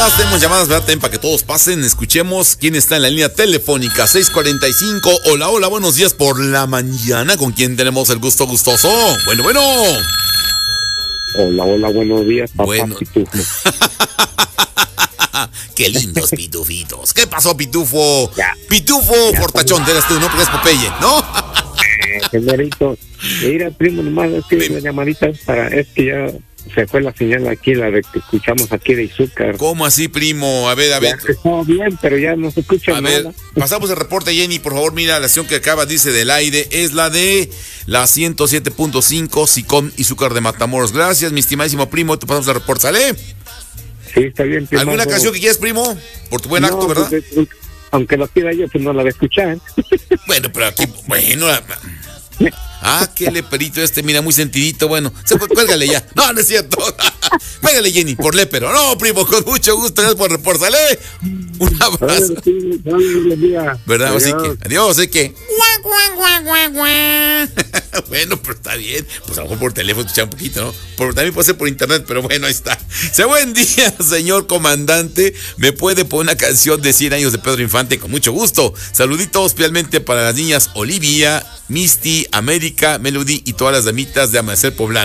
llamadas, ¿verdad? También para que todos pasen, escuchemos quién está en la línea telefónica. 645. Hola, hola, buenos días por la mañana. ¿Con quién tenemos el gusto gustoso? Bueno. Hola, buenos días, papá Bueno. Pitufo. Qué lindos pitufitos. ¿Qué pasó, Pitufo? Ya. Pitufo Fortachón, eres tú, ¿no? Porque es Popeye, ¿no? Señorito, mira, primo, nomás es que la llamadita es que ya se fue la señal aquí, la de que escuchamos aquí de Izúcar. ¿Cómo así, primo? A ver. Ya que estaba bien, pero ya no se escucha A nada. ver, pasamos el reporte, Jenny, por favor. Mira, la estación que acaba, dice, del aire es la de la 107.5 Sicom Izúcar de Matamoros. Gracias, mi estimadísimo primo. Te pasamos el reporte, ¿sale? Sí, está bien, primo. ¿Alguna canción que quieras, primo? Por tu buen acto, ¿verdad? Pues, aunque lo pida yo, pues no la voy a escuchar. Bueno, pero aquí, bueno. Qué leperito mira, muy sentidito. Bueno, cuélgale ya. No es cierto. Cuélgale, Jenny, por lépero. No, primo, con mucho gusto. Gracias por el reporte, ¿sale? Un abrazo. ¿Verdad? Así que, adiós, sé que. Bueno, pero está bien. Pues a lo mejor por teléfono escuchar un poquito, ¿no? También puede ser por internet, pero bueno, ahí está. Buen día, señor comandante. ¿Me puede poner una canción de 100 años de Pedro Infante? Con mucho gusto. Saluditos especialmente para las niñas Olivia, Misty, América, Melody y todas las damitas de Amanecer Poblano.